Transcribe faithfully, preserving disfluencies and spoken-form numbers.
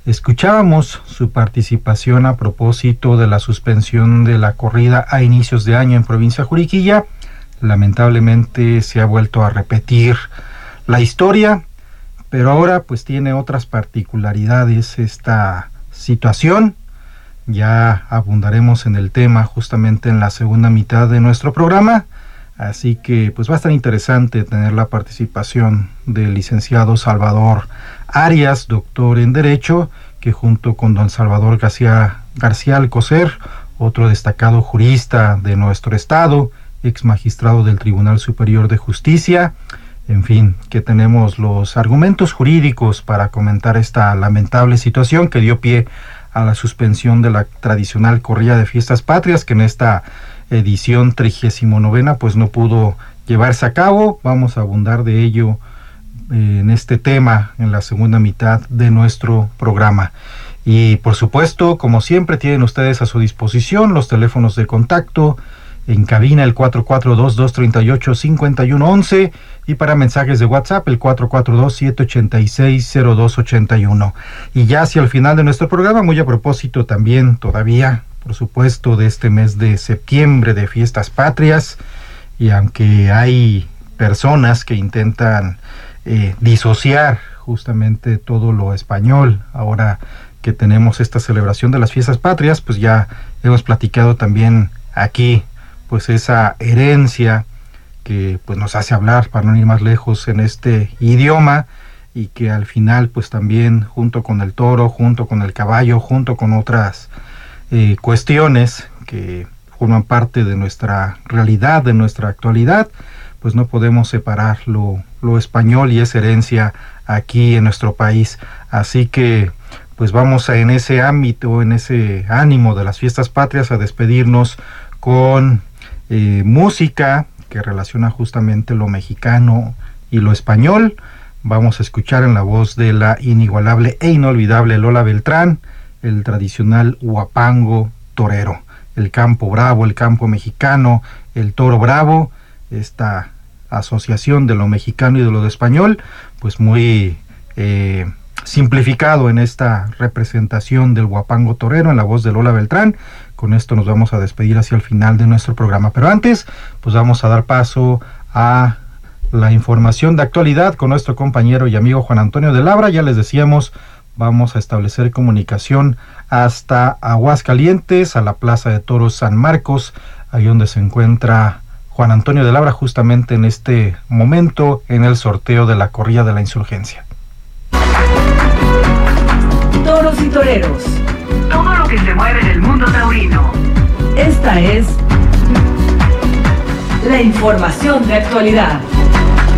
Escuchábamos su participación a propósito de la suspensión de la corrida a inicios de año en provincia de Juriquilla. Lamentablemente se ha vuelto a repetir la historia, pero ahora pues tiene otras particularidades esta situación. Ya abundaremos en el tema justamente en la segunda mitad de nuestro programa, así que pues va a estar interesante tener la participación del licenciado Salvador Arias, doctor en Derecho, que junto con don Salvador García, García Alcocer, otro destacado jurista de nuestro estado, ex magistrado del Tribunal Superior de Justicia, en fin, que tenemos los argumentos jurídicos para comentar esta lamentable situación que dio pie a la suspensión de la tradicional corrida de fiestas patrias, que en esta edición trigésimo novena pues no pudo llevarse a cabo. Vamos a abundar de ello eh, en este tema en la segunda mitad de nuestro programa. Y por supuesto, como siempre, tienen ustedes a su disposición los teléfonos de contacto en cabina, el cuatro cuatro dos, dos tres ocho, cinco uno uno uno, y para mensajes de WhatsApp el cuatro cuatro dos, siete ocho seis, cero dos ocho uno. Y ya hacia el final de nuestro programa, muy a propósito también todavía, por supuesto, de este mes de septiembre de Fiestas Patrias, y aunque hay personas que intentan eh, disociar justamente todo lo español, ahora que tenemos esta celebración de las Fiestas Patrias, pues ya hemos platicado también aquí pues esa herencia que pues nos hace hablar, para no ir más lejos, en este idioma, y que al final pues también junto con el toro, junto con el caballo, junto con otras eh, cuestiones que forman parte de nuestra realidad, de nuestra actualidad, pues no podemos separar lo, lo español y esa herencia aquí en nuestro país. Así que pues vamos a, en ese ámbito, en ese ánimo de las Fiestas Patrias, a despedirnos con Eh, música que relaciona justamente lo mexicano y lo español. Vamos a escuchar en la voz de la inigualable e inolvidable Lola Beltrán el tradicional huapango torero, el campo bravo, el campo mexicano, el toro bravo, esta asociación de lo mexicano y de lo español, pues muy eh, simplificado en esta representación del huapango torero en la voz de Lola Beltrán. Con esto nos vamos a despedir hacia el final de nuestro programa, pero antes pues vamos a dar paso a la información de actualidad con nuestro compañero y amigo Juan Antonio de Labra. Ya les decíamos, vamos a establecer comunicación hasta Aguascalientes, a la Plaza de Toros San Marcos, ahí donde se encuentra Juan Antonio de Labra justamente en este momento en el sorteo de la corrida de la Insurgencia. Toros y toreros, todo lo que se mueve en el mundo taurino. Esta es la información de actualidad.